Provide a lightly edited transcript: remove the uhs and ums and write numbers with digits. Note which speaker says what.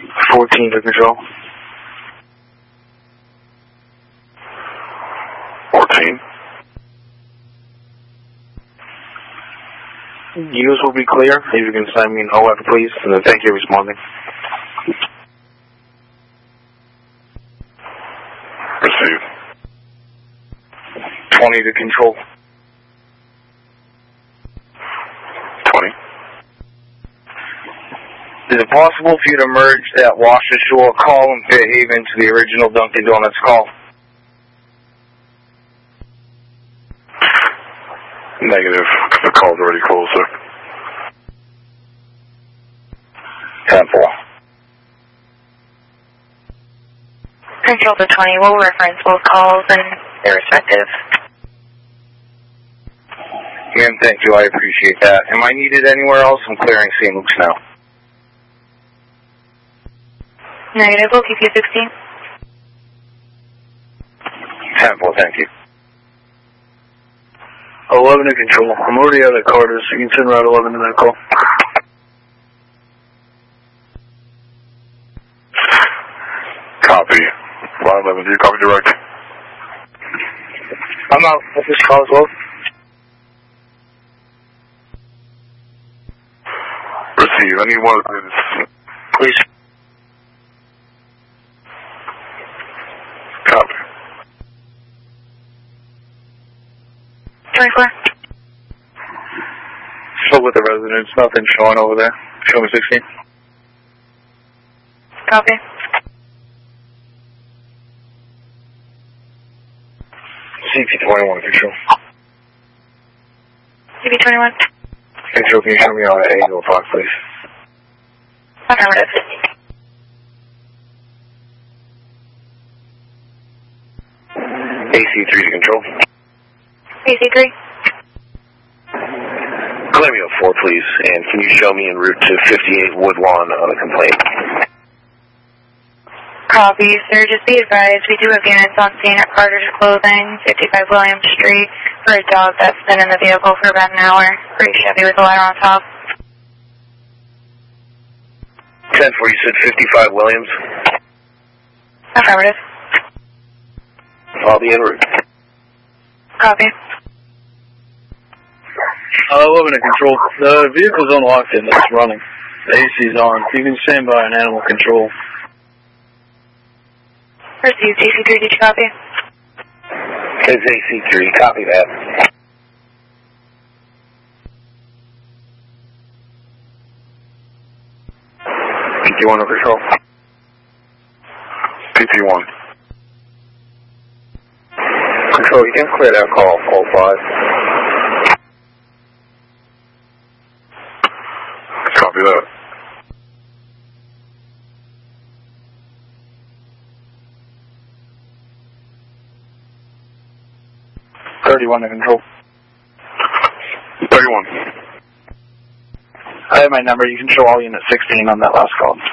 Speaker 1: 14 to control.
Speaker 2: 14.
Speaker 1: Use will be clear. If you can send me an OF, please. And then thank you for responding.
Speaker 2: Receive.
Speaker 1: 20 to control.
Speaker 2: 20.
Speaker 1: Is it possible for you to merge that Washer Shore call and Fairhaven to the original Dunkin' Donuts call?
Speaker 2: Negative. The call's already closed, sir.
Speaker 1: 10-4.
Speaker 3: Control to 20 will reference both calls and their respective.
Speaker 1: Ma'am, thank you. I appreciate that. Am I needed anywhere else? I'm clearing St. Luke's now.
Speaker 3: Negative. We'll keep you 16.
Speaker 1: 10-4. Thank you.
Speaker 4: 11 to control. I'm already out at Carter's, so you can send Route 11 to that call.
Speaker 2: Copy. Route 11, do you copy direct?
Speaker 1: I'm out with this call as well.
Speaker 2: Receive. Anyone is...
Speaker 1: Please.
Speaker 2: Copy.
Speaker 3: 24.
Speaker 1: Still with the residents. Nothing showing over there. Show me 16.
Speaker 3: Copy.
Speaker 1: CP21 control.
Speaker 3: CP21.
Speaker 1: Control, can you show me on the Angel Park, please?
Speaker 3: Affirmative.
Speaker 1: AC3 to control.
Speaker 3: AC3.
Speaker 1: Columbia 4, please. And can you show me en route to 58 Woodlawn on a complaint?
Speaker 3: Copy, sir. Just be advised, we do have units on scene at Carter's Clothing, 55 Williams Street, for a dog that's been in the vehicle for about an hour. Pretty Chevy with a ladder on top.
Speaker 1: 10-4, you said 55 Williams?
Speaker 3: Affirmative.
Speaker 1: I'll be en route.
Speaker 3: Copy.
Speaker 4: 11 to control. The vehicle's unlocked and it's running. The AC's on. You can stand by an animal control.
Speaker 3: Received. AC3, did you copy?
Speaker 1: It's AC3. Copy that. PT1 under control.
Speaker 2: PT1.
Speaker 1: Control, you can clear that call, call 5.
Speaker 2: Copy that.
Speaker 4: To control.
Speaker 2: 31.
Speaker 4: I have my number. You can show all unit 16 on that last call.